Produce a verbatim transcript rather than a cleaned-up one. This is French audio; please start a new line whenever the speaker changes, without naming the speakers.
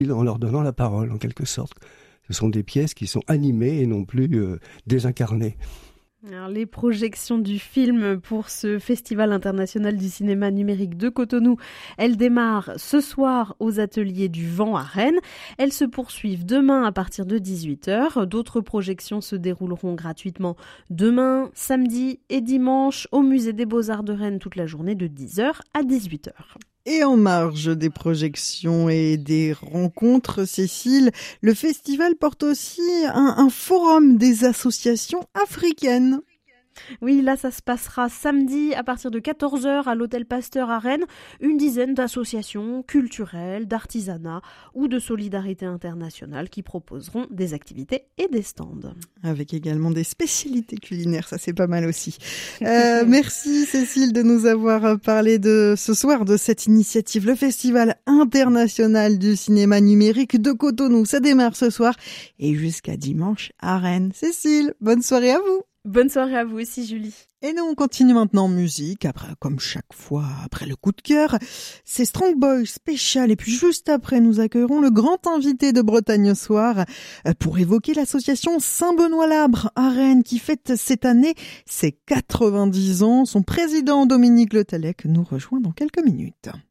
en leur donnant la parole, en quelque sorte. Ce sont des pièces qui sont animées et non plus euh, désincarnées.
Alors, les projections du film pour ce Festival international du cinéma numérique de Cotonou, elles démarrent ce soir aux ateliers du Vent à Rennes. Elles se poursuivent demain à partir de dix-huit heures. D'autres projections se dérouleront gratuitement demain, samedi et dimanche au Musée des Beaux-Arts de Rennes toute la journée de dix heures à dix-huit heures.
Et en marge des projections et des rencontres, Cécile, le festival porte aussi un, un forum des associations africaines.
Oui, là, ça se passera samedi à partir de quatorze heures à l'Hôtel Pasteur à Rennes. Une dizaine d'associations culturelles, d'artisanat ou de solidarité internationale qui proposeront des activités et des stands.
Avec également des spécialités culinaires, ça c'est pas mal aussi. Euh, merci Cécile de nous avoir parlé de ce soir de cette initiative, le Festival international du cinéma numérique de Cotonou. Ça démarre ce soir et jusqu'à dimanche à Rennes. Cécile, bonne soirée à vous.
Bonne soirée à vous aussi, Julie.
Et nous, on continue maintenant en musique, après, comme chaque fois, après le coup de cœur. C'est Strong Boy spécial. Et puis juste après, nous accueillerons le grand invité de Bretagne au soir pour évoquer l'association Saint-Benoît-Labre à Rennes qui fête cette année ses quatre-vingt-dix ans. Son président, Dominique Le Tallec, nous rejoint dans quelques minutes.